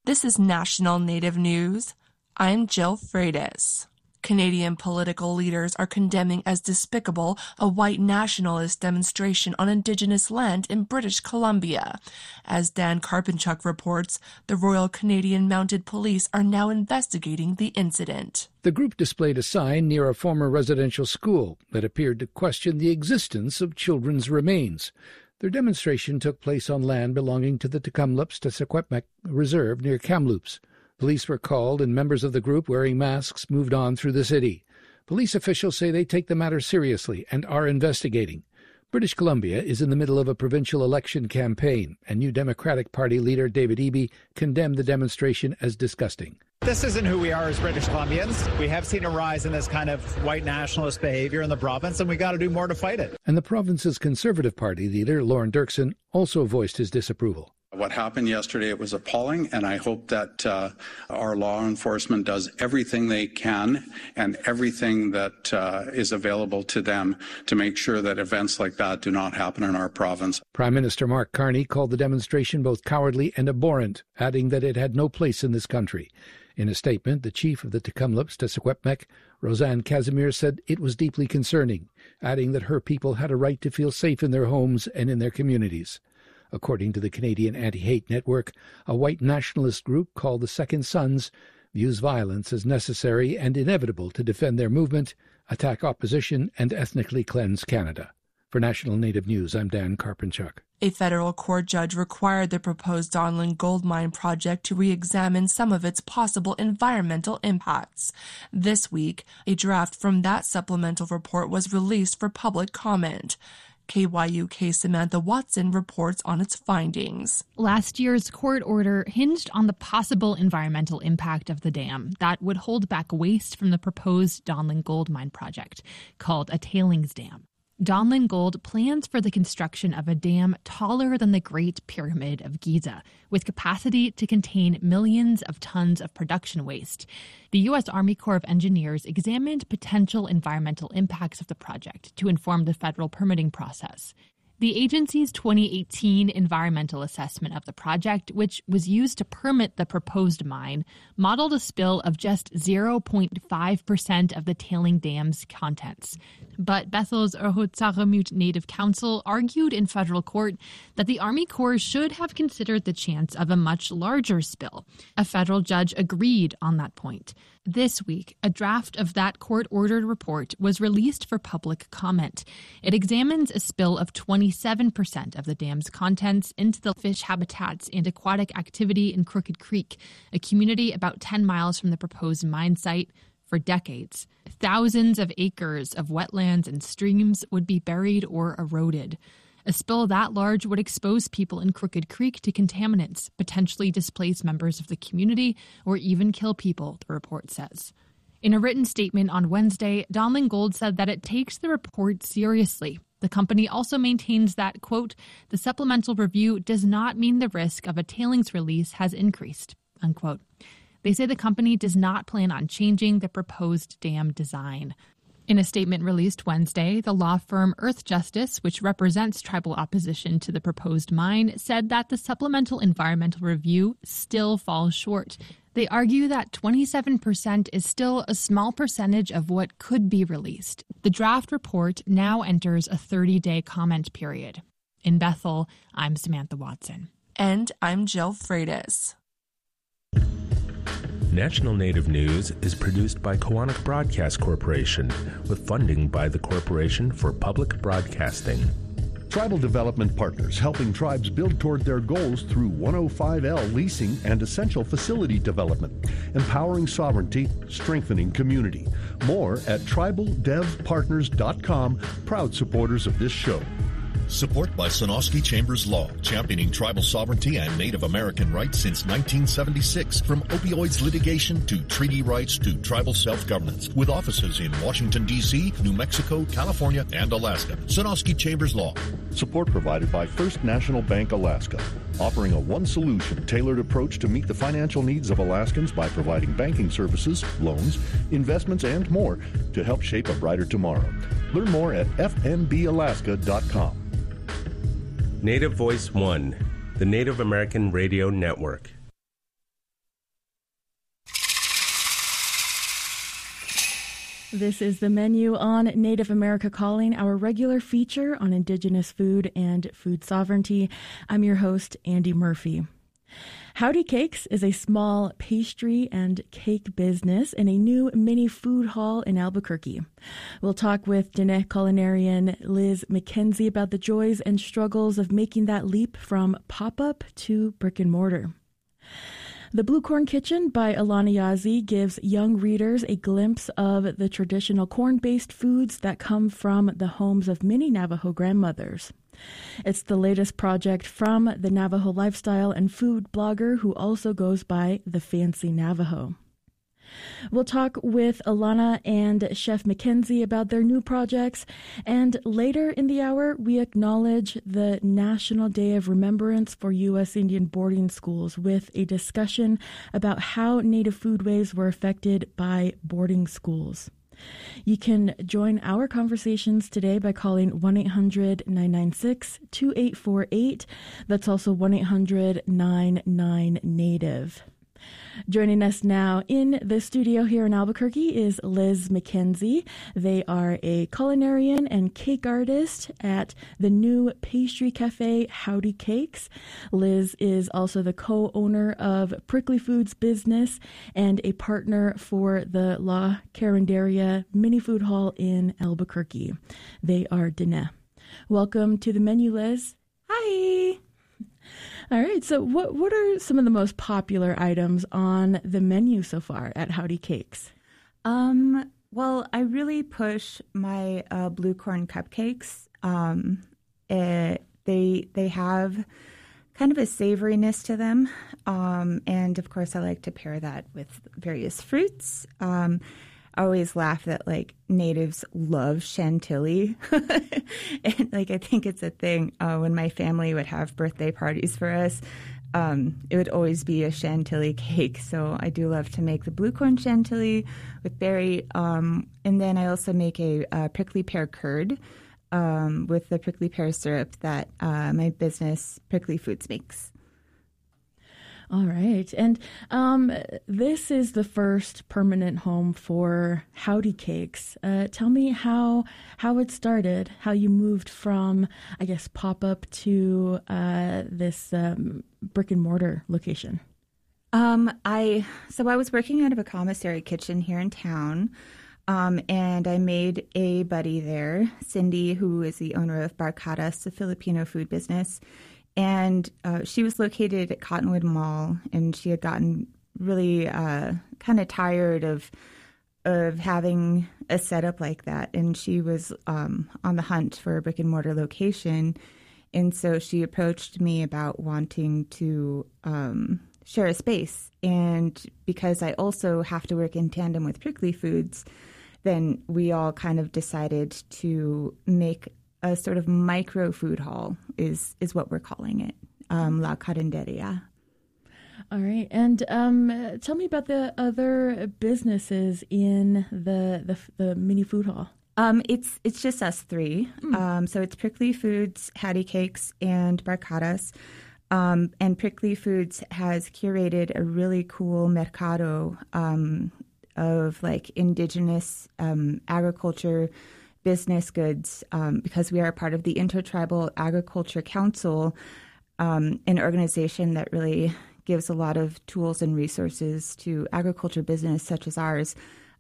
This is National Native News. I'm Jill Freitas. Canadian political leaders are condemning as despicable a white nationalist demonstration on Indigenous land in British Columbia. As Dan Karpenchuk reports, the Royal Canadian Mounted Police are now investigating the incident. The group displayed a sign near a former residential school that appeared to question the existence of children's remains. Their demonstration took place on land belonging to the Tk'emlúps-te-Secwepemc Reserve near Kamloops. Police were called and members of the group wearing masks moved on through the city. Police officials say they take the matter seriously and are investigating. British Columbia is in the middle of a provincial election campaign, and New Democratic Party leader David Eby condemned the demonstration as disgusting. This isn't who we are as British Columbians. We have seen a rise in this kind of white nationalist behavior in the province, and we got to do more to fight it. And the province's Conservative Party leader, Lorne Dirksen, also voiced his disapproval. What happened yesterday, it was appalling, and I hope that our law enforcement does everything they can and everything that is available to them to make sure that events like that do not happen in our province. Prime Minister Mark Carney called the demonstration both cowardly and abhorrent, adding that it had no place in this country. In a statement, the chief of the Tk'emlúps-te-Secwepemc, Roseanne Casimir, said it was deeply concerning, adding that her people had a right to feel safe in their homes and in their communities. According to the Canadian Anti-Hate Network, a white nationalist group called the Second Sons views violence as necessary and inevitable to defend their movement, attack opposition, and ethnically cleanse Canada. For National Native News, I'm Dan Karpenchuk. A federal court judge required the proposed Donlin Gold Mine project to re-examine some of its possible environmental impacts. This week, a draft from that supplemental report was released for public comment. KYUK's Samantha Watson reports on its findings. Last year's court order hinged on the possible environmental impact of the dam that would hold back waste from the proposed Donlin Gold Mine project, called a tailings dam. Donlin Gold plans for the construction of a dam taller than the Great Pyramid of Giza, with capacity to contain millions of tons of production waste. The U.S. Army Corps of Engineers examined potential environmental impacts of the project to inform the federal permitting process. The agency's 2018 environmental assessment of the project, which was used to permit the proposed mine, modeled a spill of just 0.5% of the tailing dam's contents. But Bethel's Rhots'agamut Native Council argued in federal court that the Army Corps should have considered the chance of a much larger spill. A federal judge agreed on that point. This week, a draft of that court-ordered report was released for public comment. It examines a spill of 27% of the dam's contents into the fish habitats and aquatic activity in Crooked Creek, a community about 10 miles from the proposed mine site. For decades, thousands of acres of wetlands and streams would be buried or eroded. A spill that large would expose people in Crooked Creek to contaminants, potentially displace members of the community, or even kill people, the report says. In a written statement on Wednesday, Donlin Gold said that it takes the report seriously. The company also maintains that, quote, the supplemental review does not mean the risk of a tailings release has increased, unquote. They say the company does not plan on changing the proposed dam design. In a statement released Wednesday, the law firm Earth Justice, which represents tribal opposition to the proposed mine, said that the supplemental environmental review still falls short. They argue that 27% is still a small percentage of what could be released. The draft report now enters a 30-day comment period. In Bethel, I'm Samantha Watson. And I'm Jill Freitas. National Native News is produced by Koahnic Broadcast Corporation with funding by the Corporation for Public Broadcasting. Tribal Development Partners, helping tribes build toward their goals through 105L leasing and essential facility development, empowering sovereignty, strengthening community. More at tribaldevpartners.com, proud supporters of this show. Support by Sonosky Chambers Law, championing tribal sovereignty and Native American rights since 1976. From opioids litigation to treaty rights to tribal self-governance. With offices in Washington, D.C., New Mexico, California, and Alaska. Sonosky Chambers Law. Support provided by First National Bank Alaska, offering a one-solution tailored approach to meet the financial needs of Alaskans by providing banking services, loans, investments, and more to help shape a brighter tomorrow. Learn more at fnbalaska.com. Native Voice One, the Native American Radio Network. This is The Menu on Native America Calling, our regular feature on Indigenous food and food sovereignty. I'm your host, Andy Murphy. Howdy Cakes is a small pastry and cake business in a new mini food hall in Albuquerque. We'll talk with Dene culinarian Liz McKenzie about the joys and struggles of making that leap from pop-up to brick and mortar. The Blue Corn Kitchen by Alana Yazzie gives young readers a glimpse of the traditional corn-based foods that come from the homes of many Navajo grandmothers. It's the latest project from the Navajo lifestyle and food blogger who also goes by The Fancy Navajo. We'll talk with Alana and Chef McKenzie about their new projects, and later in the hour, we acknowledge the National Day of Remembrance for U.S. Indian boarding schools with a discussion about how Native foodways were affected by boarding schools. You can join our conversations today by calling 1-800-996-2848. That's also 1-800-99-NATIVE. Joining us now in the studio here in Albuquerque is Liz McKenzie. They are a culinarian and cake artist at the new pastry cafe Howdy Cakes. Liz is also the co-owner of Prickly Foods business and a partner for the La Carinderia mini food hall in Albuquerque. They are Dene. Welcome to The Menu, Liz. Hi. All right, so what are some of the most popular items on the menu so far at Howdy Cakes? Well, I really push my blue corn cupcakes. They have kind of a savoriness to them, and of course, I like to pair that with various fruits. I always laugh that natives love chantilly, and I think it's a thing. When my family would have birthday parties for us, it would always be a chantilly cake. So I do love to make the blue corn chantilly with berry, and then I also make a prickly pear curd with the prickly pear syrup that my business Prickly Foods makes. All right. And this is the first permanent home for Howdy Cakes. Tell me how it started, how you moved from, I guess, pop-up to this brick and mortar location. I was working out of a commissary kitchen here in town, and I made a buddy there, Cindy, who is the owner of Barcadas, a Filipino food business. And she was located at Cottonwood Mall, and she had gotten really kind of tired of having a setup like that. And she was on the hunt for a brick and mortar location. And so she approached me about wanting to share a space. And because I also have to work in tandem with Prickly Foods, then we all kind of decided to make a sort of micro food hall is what we're calling it, La Carinderia. All right, and tell me about the other businesses in the mini food hall. It's just us three. So it's Prickly Foods, Howdy Cakes, and Barcadas. And Prickly Foods has curated a really cool mercado of indigenous agriculture business goods, because we are part of the Intertribal Agriculture Council, an organization that really gives a lot of tools and resources to agriculture business such as ours.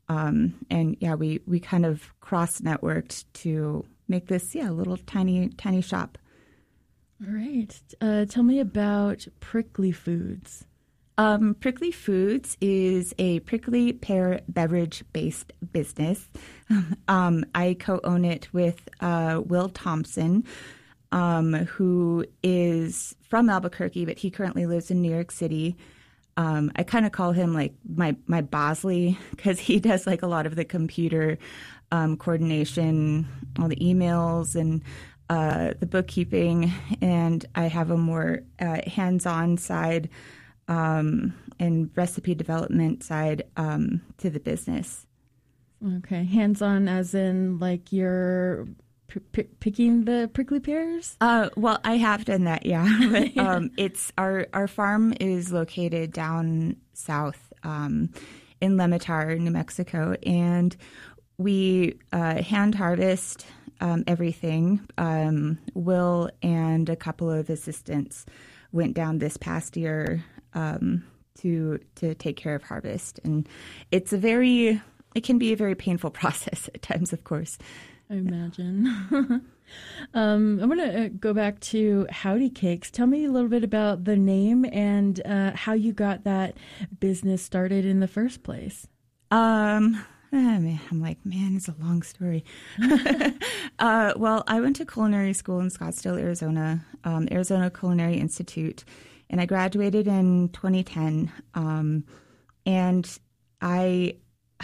We kind of cross-networked to make this, little tiny shop. All right. Tell me about Prickly Foods. Prickly Foods is a prickly pear beverage-based business. I co-own it with Will Thompson, who is from Albuquerque, but he currently lives in New York City. I kind of call him my Bosley, because he does a lot of the computer coordination, all the emails and the bookkeeping, and I have a more hands-on side and recipe development side to the business. Okay, hands-on as in you're picking the prickly pears? Well, I have done that, yeah. But it's our farm is located down south in Lemitar, New Mexico, and we hand harvest everything. Will and a couple of assistants went down this past year to take care of harvest, and it can be a very painful process at times, of course. I imagine. I'm going to go back to Howdy Cakes. Tell me a little bit about the name and how you got that business started in the first place. I'm like, man, it's a long story. Well, I went to culinary school in Scottsdale, Arizona, Arizona Culinary Institute, and I graduated in 2010. And I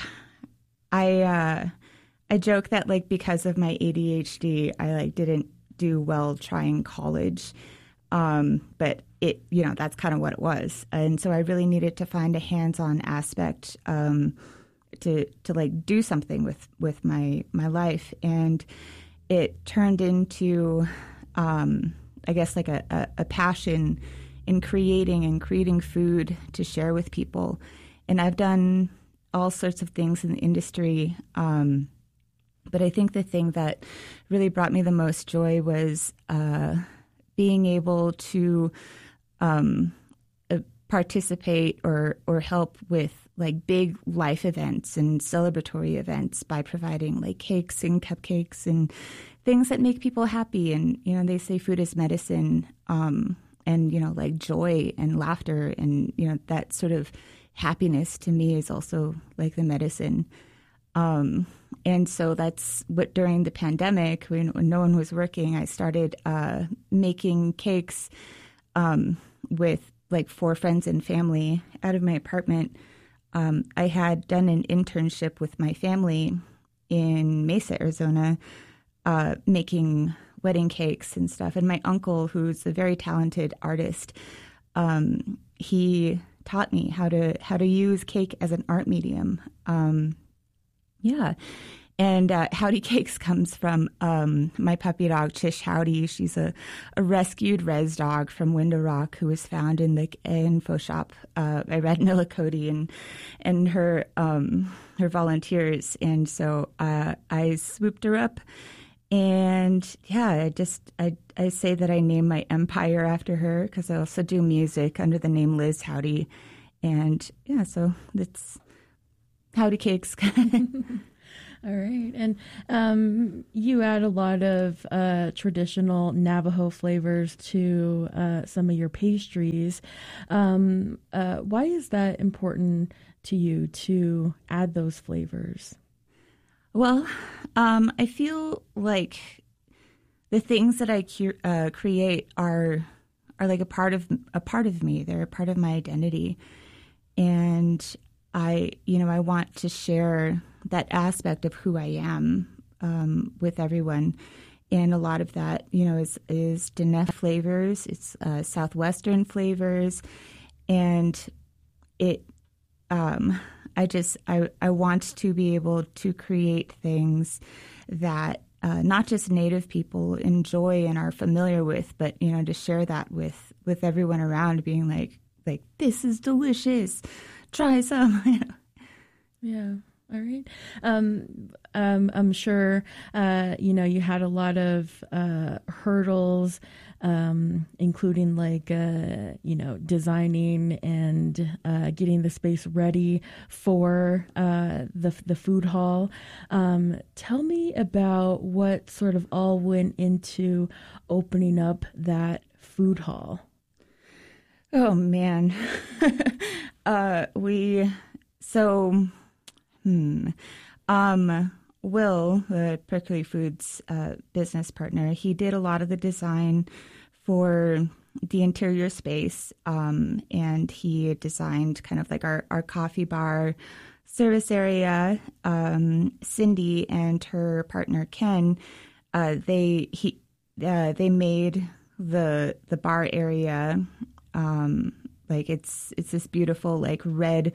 joke that, like, because of my ADHD, I didn't do well trying college. But it, that's kind of what it was. And so I really needed to find a hands-on aspect, to do something with my life. And it turned into, I guess, like a passion in creating food to share with people. And I've done all sorts of things in the industry. But I think the thing that really brought me the most joy was being able to participate or help with big life events and celebratory events by providing cakes and cupcakes and things that make people happy. And, they say food is medicine, and, joy and laughter and, that sort of happiness to me is also like the medicine. And so that's what, during the pandemic, when no one was working, I started making cakes with 4 friends and family out of my apartment. I had done an internship with my family in Mesa, Arizona, making wedding cakes and stuff. And my uncle, who's a very talented artist, he taught me how to use cake as an art medium. And Howdy Cakes comes from my puppy dog, Chish Howdy. She's a rescued res dog from Window Rock who was found in the info shop by Red Millicody and her volunteers. And so I swooped her up. And I say that I named my empire after her because I also do music under the name Liz Howdy. And so that's Howdy Cakes. All right. And you add a lot of traditional Navajo flavors to some of your pastries. Why is that important to you to add those flavors? Well, I feel like the things that I create are like a part of me. They're a part of my identity. And I want to share that aspect of who I am with everyone. And a lot of that, is Diné flavors. It's Southwestern flavors. And it, I want to be able to create things that not just Native people enjoy and are familiar with, but, to share that with everyone around, being like, this is delicious. Try some. Yeah. All right. I'm sure, you had a lot of hurdles, including designing and getting the space ready for the food hall. Tell me about what sort of all went into opening up that food hall. Oh, man. Will, the Percolate Foods business partner, he did a lot of the design for the interior space, and he designed kind of like our coffee bar service area. Cindy and her partner Ken, they made the bar area it's this beautiful red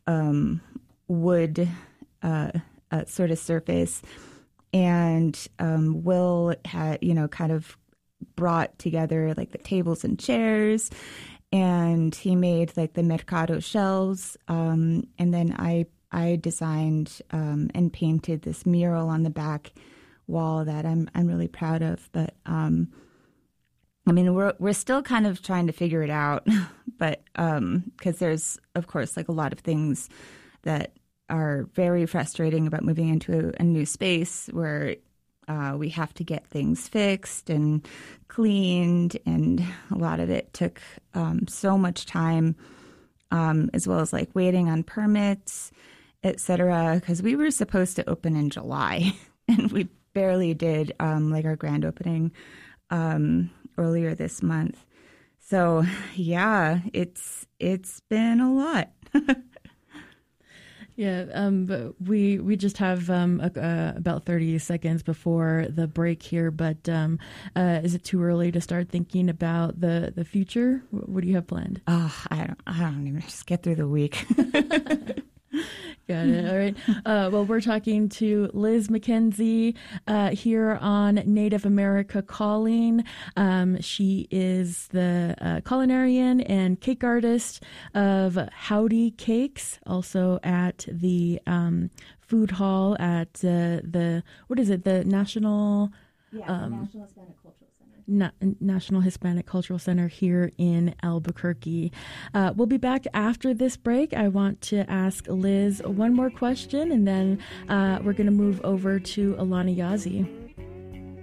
wood sort of surface, and Will had kind of brought together the tables and chairs, and he made the Mercado shelves, and then I I designed and painted this mural on the back wall that I'm really proud of. But I mean, we're still kind of trying to figure it out, but because there's, of course, like a lot of things that are very frustrating about moving into a new space where we have to get things fixed and cleaned, and a lot of it took so much time, as well as like waiting on permits, etc. Because we were supposed to open in July, and we barely did like our grand opening earlier this month. So yeah, it's been a lot. Yeah, but we just have about 30 seconds before the break here. But is it too early to start thinking about the future? What do you have planned? Oh, I don't even, just get through the week. Got it. All right. Well, we're talking to Liz McKenzie here on Native America Calling. She is the culinarian and cake artist of Howdy Cakes, also at the food hall at the National... National Hispanic Cultural Center. National Hispanic Cultural Center here in Albuquerque. We'll be back after this break. I want to ask Liz one more question, and then we're going to move over to Alana Yazzie.